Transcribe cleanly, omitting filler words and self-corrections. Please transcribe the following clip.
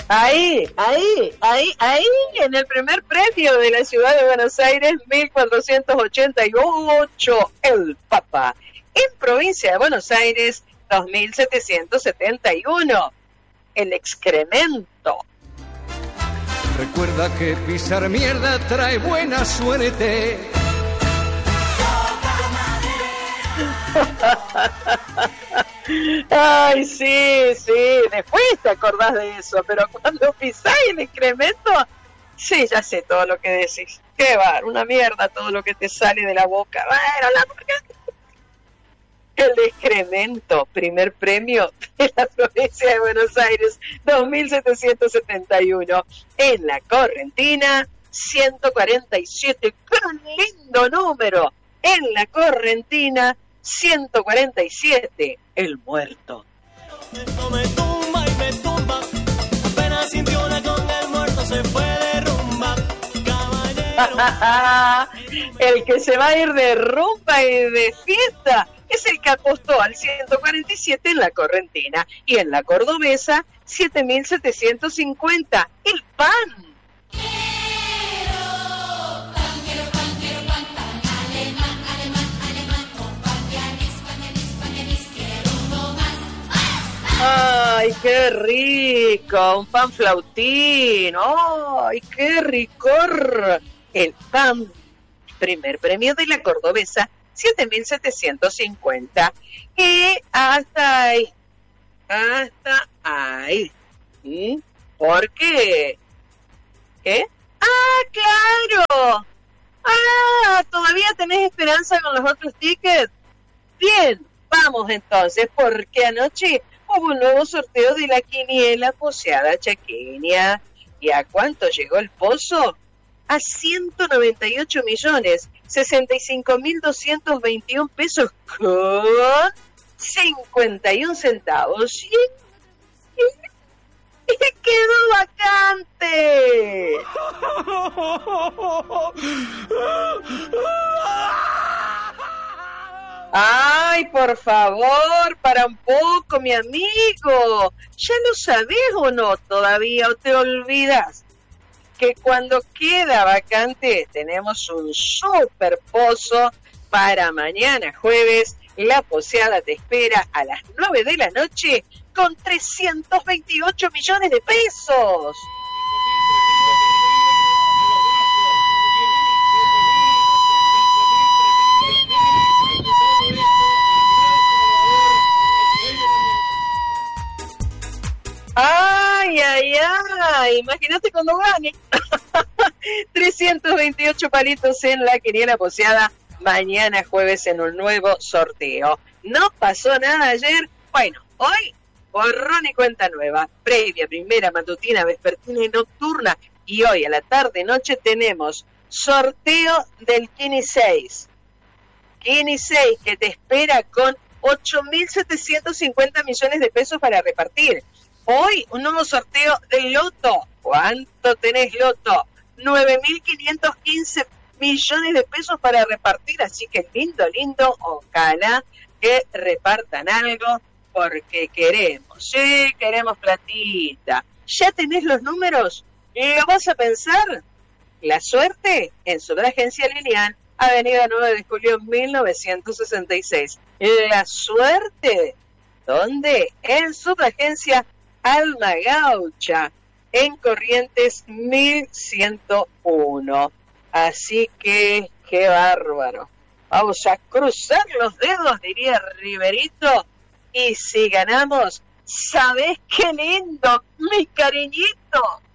Ahí, en el primer premio de la ciudad de Buenos Aires, 1488, el Papa. En provincia de Buenos Aires, 2771, el excremento. Recuerda que pisar mierda trae buena suerte. Ay, sí, después te acordás de eso, pero cuando pisás el excremento, sí, ya sé todo lo que decís. Qué va, una mierda todo lo que te sale de la boca. Bueno, el excremento, primer premio de la provincia de Buenos Aires, 2771. En la Correntina, 147. ¡Qué lindo número! En la Correntina, 147, el muerto. Esto me tumba y me tumba. Apenas sintió una con el muerto, se fue de rumba. Caballero. El que se va a ir de rumba y de fiesta es el que apostó al 147 en la Correntina. Y en la Cordobesa, 7750, el pan. ¡Ay, qué rico! Un pan flautín. ¡Ay, qué ricor! El pan, primer premio de la Cordobesa, 7750. Y hasta ahí. ¿Por qué? ¿Qué? ¡Ah, claro! ¡Ah, todavía tenés esperanza con los otros tickets! Bien, vamos entonces, porque anoche hubo un nuevo sorteo de la quiniela poseada chaqueña. ¿Y a cuánto llegó el pozo? A 198.065.221 pesos con 51 centavos. Y quedó vacante. Ay, por favor, para un poco, mi amigo. ¿Ya lo sabés o no todavía? ¿O te olvidas que cuando queda vacante tenemos un super pozo para mañana jueves? La poseada te espera a las 9 de la noche con 328 millones de pesos. Ay, imagínate cuando gane. 328 palitos en la quiniela poseada mañana jueves en un nuevo sorteo. No pasó nada ayer. Bueno, hoy borrón y cuenta nueva. Previa, primera, matutina, vespertina y nocturna. Y hoy a la tarde noche tenemos sorteo del Kini 6. Kini 6 que te espera con 8.750 millones de pesos para repartir. Hoy un nuevo sorteo del Loto. ¿Cuánto tenés, Loto? 9.515 millones de pesos para repartir. Así que lindo, ojalá que repartan algo porque queremos. Sí, queremos platita. ¿Ya tenés los números? ¿Lo vas a pensar? La suerte en Subagencia Lilian, Avenida 9 de Julio 1966. La suerte, ¿dónde? En Subagencia Alma Gaucha, en Corrientes 1101. Así que, qué bárbaro. Vamos a cruzar los dedos, diría Riverito. Y si ganamos, ¿sabés qué lindo, mi cariñito?